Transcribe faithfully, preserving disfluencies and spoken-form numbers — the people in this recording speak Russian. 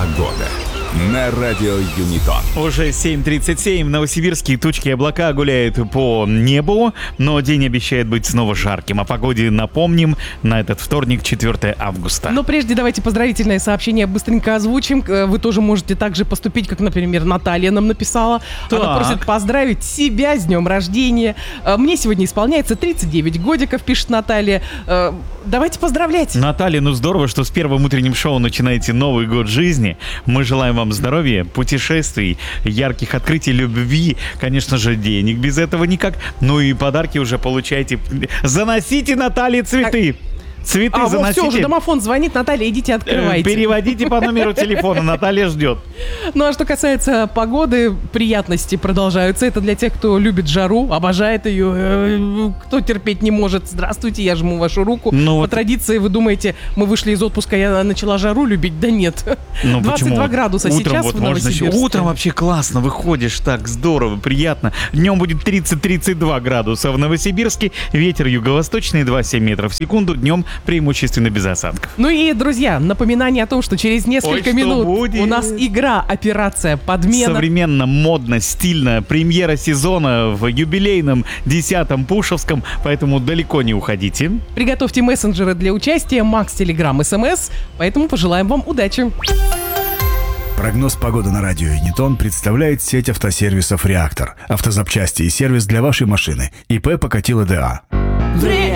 Погода на радио Юнитон. Уже семь тридцать семь. В Новосибирске тучки и облака гуляют по небу, но день обещает быть снова жарким. О погоде напомним на этот вторник, четвёртого августа. Но прежде давайте поздравительное сообщение быстренько озвучим. Вы тоже можете так же поступить, как, например, Наталья нам написала. Так. Она просит поздравить себя с днем рождения. Мне сегодня исполняется тридцать девять годиков, пишет Наталья. Давайте поздравлять. Наталья, ну здорово, что с первым утренним шоу начинаете Новый год жизни. Мы желаем вам здоровья, путешествий, ярких открытий, любви, конечно же, денег без этого никак. Ну и подарки уже получаете. Заносите Наталье цветы. Цветы а, заносите. Вот все, уже домофон звонит. Наталья, идите, открывайте. Переводите по номеру телефона, Наталья ждет. Ну а что касается погоды, приятности продолжаются. Это для тех, кто любит жару, обожает ее, кто терпеть не может. Здравствуйте, я жму вашу руку. Ну, по вот... традиции, вы думаете, мы вышли из отпуска, я начала жару любить? Да нет. Ну, двадцать два почему? градуса Утром сейчас вот в можно еще. Новосибирске. Утром вообще классно, выходишь, так здорово, приятно. Днем будет тридцать-тридцать два градуса в Новосибирске. Ветер юго-восточный два целых семь десятых метров в секунду. Днем преимущественно без осадков. Ну и, друзья, напоминание о том, что через несколько Ой, минут будет? у нас игра «Операция Подмена». Современно, модно, стильно. Премьера сезона в юбилейном десятом Пушевском, поэтому далеко не уходите. Приготовьте мессенджеры для участия, Макс, Телеграм, СМС, поэтому пожелаем вам удачи. Прогноз погоды на радио Юнитон представляет сеть автосервисов «Реактор». Автозапчасти и сервис для вашей машины. ИП Покатило ДА.